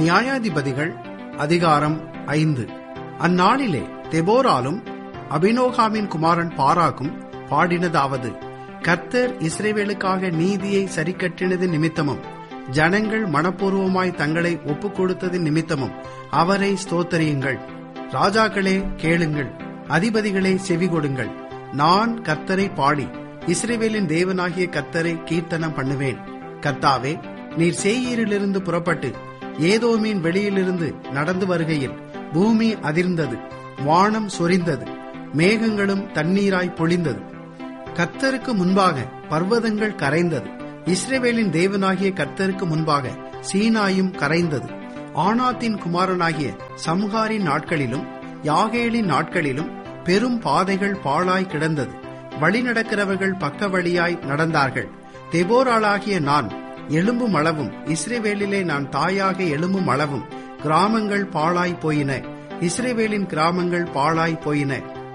நியாயாதிபதிகள் அதிகாரம் 5. அந்நாளிலே தெபோராலும் அபினோகாமின் குமாரன் பாராக்கும் பாடினதாவது: கர்த்தர் இஸ்ரவேலுக்காக நீதியை சரிக்கட்டினது நிமித்தமும் ஜனங்கள் மனப்பூர்வமாய் தங்களை ஒப்புக் கொடுத்தது நிமித்தமும் அவரை ஸ்தோத்தரியுங்கள். ராஜாக்களே கேளுங்கள், அதிபதிகளே செவி கொடுங்கள். நான் கர்த்தரை பாடி இஸ்ரவேலின் தேவனாகிய கர்த்தரை கீர்த்தனம் பண்ணுவேன். கர்த்தாவே, நீர் சேயீரிலிருந்து புறப்பட்டு ஏதோமின் வெளியிலிருந்து நடந்து வருகையில் பூமி அதிர்ந்தது, வானம் சொரிந்தது, மேகங்களும் தண்ணீராய் பொழிந்தது. கர்த்தருக்கு முன்பாக பர்வதங்கள் கரைந்தது, இஸ்ரவேலின் தேவனாகிய கர்த்தருக்கு முன்பாக சீனாயும் கரைந்தது. ஆனாத்தின் குமாரனாகிய சம்ஹாரின் நாட்களிலும் யாகேலின் நாட்களிலும் பெரும் பாதைகள் பாழாய் கிடந்தது, வழி நடக்கிறவர்கள் பக்க வழியாய் நடந்தார்கள். தெபோராளாகிய நான் எழும்பும் அளவும் இஸ்ரவேலிலே நான் தாயாக எழும்பும் அளவும் கிராமங்கள் பாழாய் போயின, இஸ்ரவேலின் கிராமங்கள் பாழாய் போயின.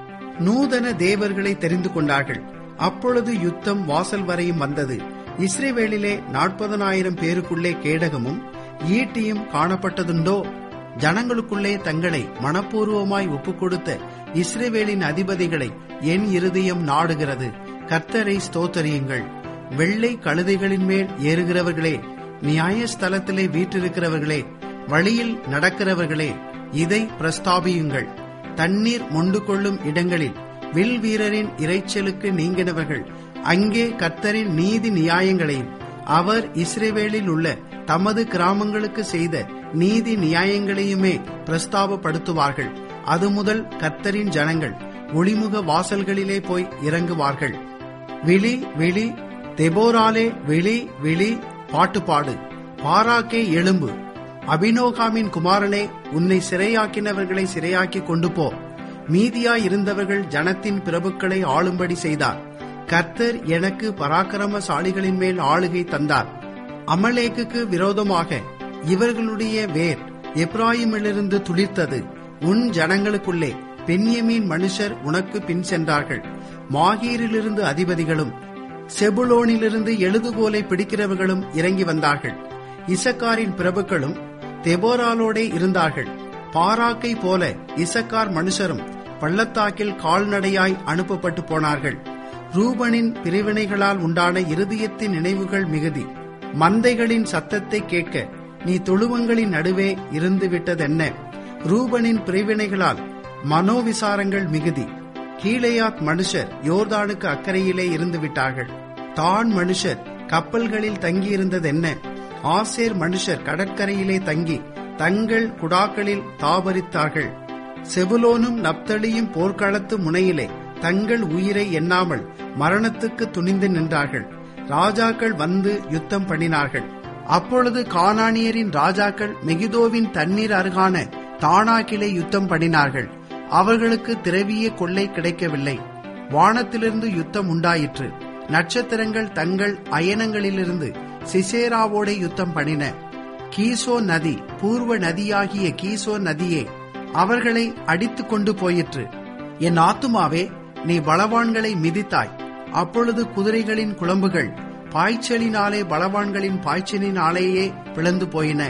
நூதன தேவர்களை தெரிந்து கொண்டார்கள். அப்பொழுது யுத்தம் வாசல் வரையும் வந்தது. இஸ்ரவேலிலே 40,000 பேருக்குள்ளே கேடகமும் ஈட்டியும் காணப்பட்டதுண்டோ? ஜனங்களுக்குள்ளே தங்களை மனப்பூர்வமாய் ஒப்புக் கொடுத்த இஸ்ரவேலின் அதிபதிகளை என் இருதயம் நாடுகிறது. கர்த்தரை ஸ்தோத்தரியுங்கள். வெள்ளை கழுதைகளின் மேல் ஏறுகிறவர்களே, நியாயஸ்தலத்திலே வீற்றிருக்கிறவர்களே, வழியில் நடக்கிறவர்களே, இதை பிரஸ்தாபியுங்கள். தண்ணீர் மொண்டு கொள்ளும் இடங்களில் வில் வீரரின் இரைச்சலுக்கு நீங்கினவர்கள் அங்கே கர்த்தரின் நீதி நியாயங்களையும் அவர் இஸ்ரவேலில் உள்ள தமது கிராமங்களுக்கு செய்த நீதி நியாயங்களையுமே பிரஸ்தாபப்படுத்துவார்கள். அது முதல் கர்த்தரின் ஜனங்கள் ஒளிமுக வாசல்களிலே போய் இறங்குவார்கள். விழி விழி, தெபோராலே விழி விழி, பாட்டுப்பாடு. பாராக்கே எழும்பு, அபினோகாமின் குமாரனே, உன்னை சிறையாக்கினவர்களை சிறையாக்கி கொண்டு போ. மீதியாய் இருந்தவர்கள் ஜனத்தின் பிரபுக்களை ஆளும்படி செய்தார். கர்த்தர் எனக்கு பராக்கிரமசாலிகளின் மேல் ஆளுகை தந்தார். அமலேக்குக்கு விரோதமாக இவர்களுடைய வேர் எப்ராயிமிலிருந்து துளிர்த்தது. உன் ஜனங்களுக்குள்ளே பென்யமீன் மனுஷர் உனக்கு பின் சென்றார்கள். மாகீரிலிருந்து அதிபதிகளும் செபுலோனிலிருந்து எழுதுகோலை பிடிக்கிறவர்களும் இறங்கி வந்தார்கள். இசக்காரின் பிரபுக்களும் தெபோராலோடே இருந்தார்கள். பாராக்கை போல இசக்கார் மனுஷரும் பள்ளத்தாக்கில் கால்நடையாய் அனுப்பப்பட்டு போனார்கள். ரூபனின் பிரிவினைகளால் உண்டான இருதயத்தின் நினைவுகள் மிகுதி. மந்தைகளின் சத்தத்தை கேட்க நீ தொழுவங்களின் நடுவே இருந்து விட்டதென்ன? ரூபனின் பிரிவினைகளால் மனோவிசாரங்கள் மிகுதி. கீலேயாத் மனுஷர் யோர்தானுக்கு அக்கறையிலே இருந்து விட்டார்கள். தான் மனுஷர் கப்பல்களில் தங்கியிருந்ததென்ன? ஆசேர் மனுஷர் கடற்கரையிலே தங்கி தங்கள் குடாக்களில் தாபரித்தார்கள். செபுலோனும் நப்தலியும் போர்க்களத்து முனையிலே தங்கள் உயிரை எண்ணாமல் மரணத்துக்கு துணிந்து நின்றார்கள். ராஜாக்கள் வந்து யுத்தம் பண்ணினார்கள். அப்பொழுது கானானியரின் ராஜாக்கள் மெகிதோவின் தண்ணீர் அருகான தானாக்கிலே யுத்தம் பண்ணினார்கள். அவர்களுக்கு திரவிய கொள்ளை கிடைக்கவில்லை. வானத்திலிருந்து யுத்தம் உண்டாயிற்று. நட்சத்திரங்கள் தங்கள் அயனங்களிலிருந்து சிசேராவோட யுத்தம் பண்ணின. கீசோ நதி, பூர்வ நதியாகிய கீசோ நதியே, அவர்களை அடித்து கொண்டு போயிற்று. என் ஆத்துமாவே, நீ பலவான்களை மிதித்தாய். அப்பொழுது குதிரைகளின் குளம்புகள் பாய்ச்சலினாலே பலவான்களின் பாய்ச்சலினாலேயே பிளந்து போயின.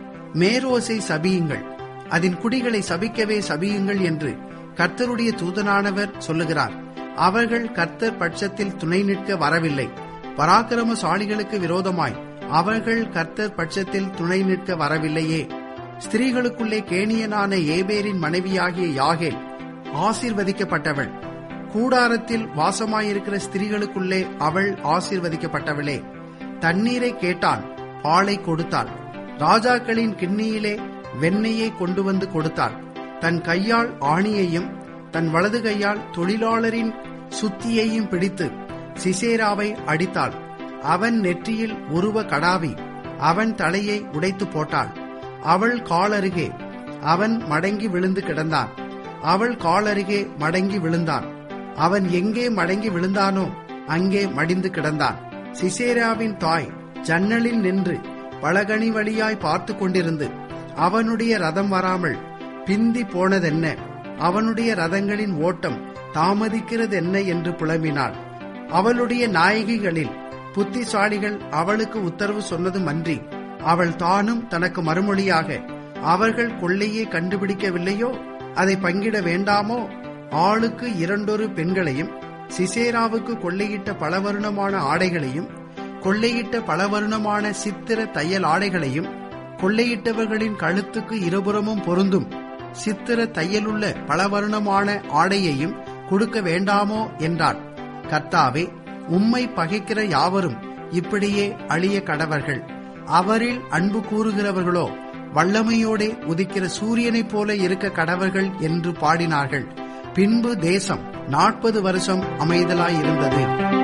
மேரோசை சபியுங்கள், அதன் குடிகளை சபிக்கவே சபியுங்கள் என்று கர்த்தருடைய தூதனானவர் சொல்லுகிறார். அவர்கள் கர்த்தர் பட்சத்தில் துணை நிற்க வரவில்லை. பராக்கிரமசாலிகளுக்கு விரோதமாய் அவர்கள் கர்த்தர் பட்சத்தில் துணை நிற்க வரவில்லையே. ஸ்திரீகளுக்குள்ளே கேனியனான ஏபேரின் மனைவியாகிய யாகேல் ஆசீர்வதிக்கப்பட்டவள். கூடாரத்தில் வாசமாயிருக்கிற ஸ்திரீகளுக்குள்ளே அவள் ஆசீர்வதிக்கப்பட்டவளே. தண்ணீரை கேட்டான், பாலை கொடுத்தாள். ராஜாக்களின் கிண்ணியிலே வெண்ணெயை கொண்டு வந்து கொடுத்தாள். தன் கையால் ஆணியையும் தன் வலது கையால் தொழிலாளரின் சுத்தியையும் பிடித்து சிசேராவை அடித்தாள். அவன் நெற்றியில் உருவ கடாவி அவன் தலையை உடைத்து போட்டாள். அவள் காலருகே அவன் மடங்கி விழுந்து கிடந்தான். அவள் காலருகே மடங்கி விழுந்தான். அவன் எங்கே மடங்கி விழுந்தானோ அங்கே மடிந்து கிடந்தான். சிசேராவின் தாய் ஜன்னலில் நின்று பலகணி வழியாய் பார்த்து கொண்டிருந்து, அவனுடைய ரதம் வராமல் பிந்தி போனதென்ன, அவனுடைய ரதங்களின் ஓட்டம் தாமதிக்கிறதென்ன என்று புலம்பினாள். அவளுடைய நாயகிகளில் புத்திசாலிகள் அவளுக்கு உத்தரவு சொன்னதும் அன்றி, அவள் தானும் தனக்கு மறுமொழியாக அவர்கள் கொள்ளையை கண்டுபிடிக்கவில்லையோ? அதை பங்கிட வேண்டாமோ? ஆளுக்கு 2 பெண்களையும், சிசேராவுக்கு கொள்ளையிட்ட பலவர்ணமான ஆடைகளையும், கொள்ளையிட்ட பலவர்ணமான சித்திர தையல் ஆடைகளையும், கொள்ளையிட்டவர்களின் கழுத்துக்கு இருபுறமும் பொருந்தும் சித்திர தையலுள்ள பலவர்ணமான ஆடையையும் கொடுக்க வேண்டாமோ என்றான். கர்த்தாவே, உம்மை பகைக்கிற யாவரும் இப்படியே அழிய கடவர்கள். அவரில் அன்பு கூறுகிறவர்களோ வல்லமையோடே உதிக்கிற சூரியனைப் போல இருக்க கடவர்கள் என்று பாடினார்கள். பின்பு தேசம் 40 வருஷம் அமைதலாயிருந்தது.